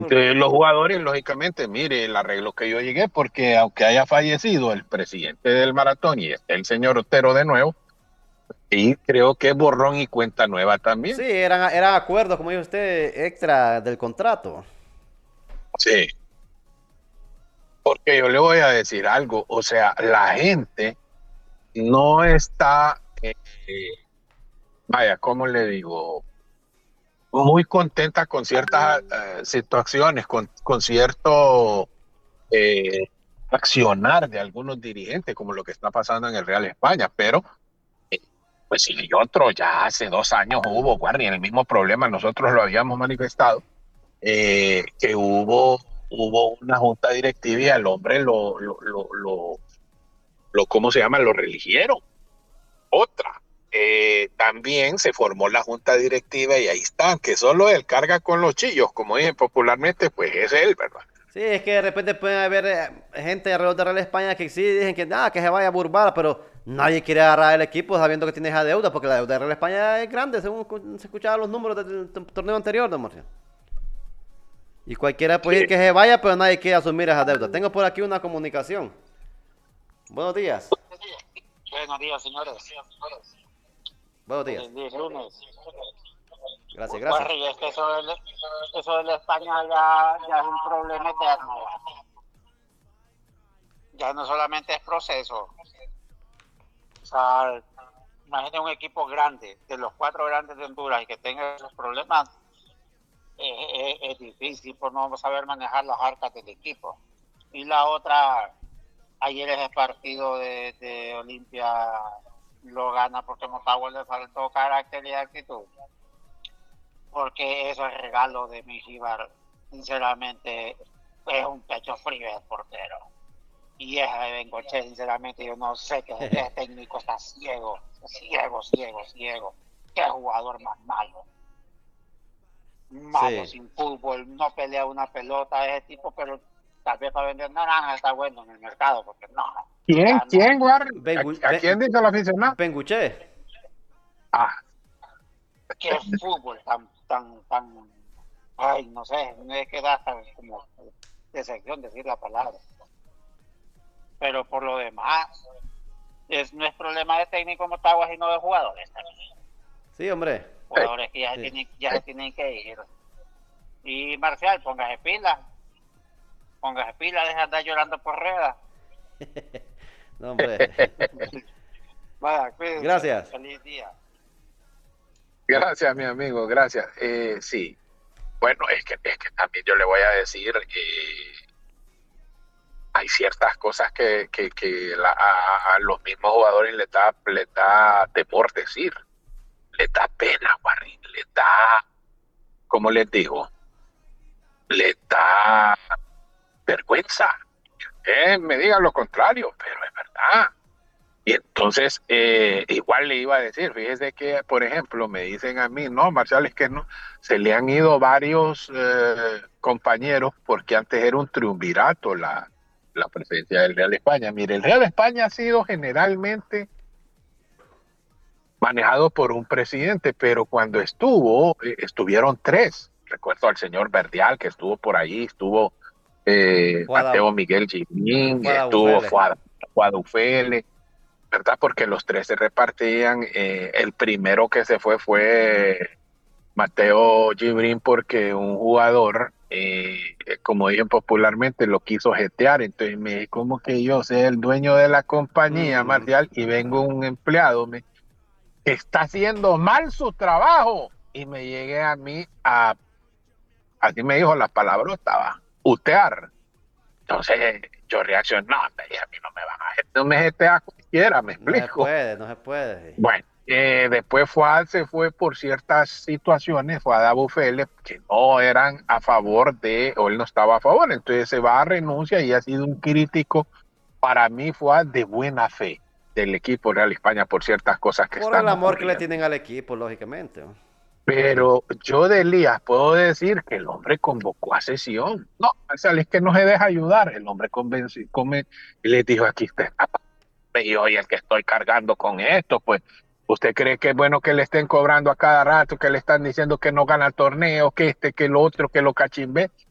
Entonces, los jugadores, lógicamente, mire el arreglo que yo llegué, porque aunque haya fallecido el presidente del maratón y esté el señor Otero de nuevo, y creo que es borrón y cuenta nueva Sí, también. eran acuerdos, como dice usted, extra del contrato. Sí, porque yo le voy a decir algo, o sea, la gente no está, vaya, ¿cómo le digo? Muy contenta con ciertas situaciones, con cierto eh, accionar de algunos dirigentes, como lo que está pasando en el Real España, pero eh, pues si y otro, ya hace 2 años hubo, Guardia, el mismo problema, nosotros lo habíamos manifestado, que hubo una junta directiva y al hombre ¿cómo se llama? Lo religieron. Otra. También se formó la junta directiva y ahí están, que solo él carga con los chillos, como dicen popularmente, pues es él, ¿verdad? Sí, es que de repente pueden haber gente alrededor de Real España que sí dicen que nada, que se vaya a Burbar, pero nadie quiere agarrar el equipo sabiendo que tiene esa deuda, porque la deuda de Real España es grande, según se escuchaban los números del torneo anterior, don Marcial. Y cualquiera puede Sí. decir que se vaya, pero nadie quiere asumir esa deuda. Tengo por aquí una comunicación. Buenos días. Buenos días, señores. Buenos días. Feliz lunes. Gracias, gracias. Bueno, es que eso de la España ya es un problema eterno. Ya no solamente es proceso. O sea, imagine un equipo grande, de los cuatro grandes de Honduras, y que tenga esos problemas, es difícil por no saber manejar las arcas del equipo. Y la otra, ayer ese partido de Olimpia lo gana porque Motagua le faltó carácter y actitud. Porque eso es regalo de mi Gibar. Sinceramente, es un pecho frío el portero. Y esa de Bengoche, sinceramente, yo no sé que ese técnico está ciego, ciego, ciego, ciego. Qué jugador más malo. Malo, Sí. sin fútbol, no pelea una pelota ese tipo, pero tal vez para vender naranja está bueno en el mercado, porque no, ¿Quién? ya no. ¿Quién, Warren? Bengu ¿A quién dice el aficionado? Benguche. Ah, Qué fútbol tan, ay, no sé, no es que da hasta como decepción decir la palabra. Pero por lo demás, no es problema de técnico Motagua, sino de jugadores también. Sí, hombre. hey, Jugadores que Sí. ya se tienen que ir. Y Marcial, póngase pila, deja de andar llorando por ruedas. No, hombre. Vaya, cuídense, Gracias. feliz día. gracias, mi amigo, gracias. Sí, bueno, es que también yo le voy a decir, hay ciertas cosas que a los mismos jugadores les da temor decir, les da pena, Warren, les da, ¿cómo les digo? Les da vergüenza. Me digan lo contrario, pero es verdad. Y entonces, igual le iba a decir, fíjese que, por ejemplo, me dicen a mí, no, Marcial, es que no, se le han ido varios compañeros porque antes era un triunvirato la presencia del Real España. Mire, el Real España ha sido generalmente manejado por un presidente, pero cuando estuvieron tres. Recuerdo al señor Verdial que estuvo por ahí, estuvo Fuada, Mateo Miguel Gimín, Fuada estuvo Ufele. Fuad Ufele, ¿verdad? Porque los tres se repartían. El primero que se fue Mateo Gibrín porque un jugador, como dicen popularmente, lo quiso jetear. Entonces como que yo sea el dueño de la compañía, Mm, Marcial, y vengo un empleado, que está haciendo mal su trabajo. Y me llegué a mí así me dijo la palabrota, va, utear. Entonces yo reaccioné, no, hombre, a mí no me van a jetear, no me jetea cualquiera, me no se explico. puede, no se puede. Bueno, después Fuad se fue por ciertas situaciones, Fuad a Bufele, que no eran a favor de, o él no estaba a favor, entonces se va a renuncia y ha sido un crítico para mí, Fuad, de buena fe del equipo Real España por ciertas cosas que Por el están amor que le ocurriendo. tienen al equipo, lógicamente. Pero yo de Elías puedo decir que el hombre convocó a sesión. No, o sea, es que no se deja ayudar. El hombre convenció, y les dijo, aquí está, y hoy el que estoy cargando con esto, pues, ¿usted cree que es bueno que le estén cobrando a cada rato, que le están diciendo que no gana el torneo, que que lo otro, que lo cachimbe?